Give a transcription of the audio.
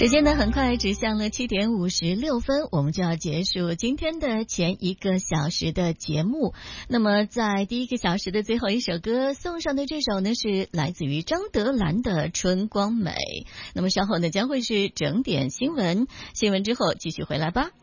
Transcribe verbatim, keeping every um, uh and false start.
时间呢很快指向了七点五十六分，我们就要结束今天的前一个小时的节目。那么在第一个小时的最后一首歌送上的这首呢是来自于张德兰的《春光美》。那么稍后呢将会是整点新闻，新闻之后继续回来吧。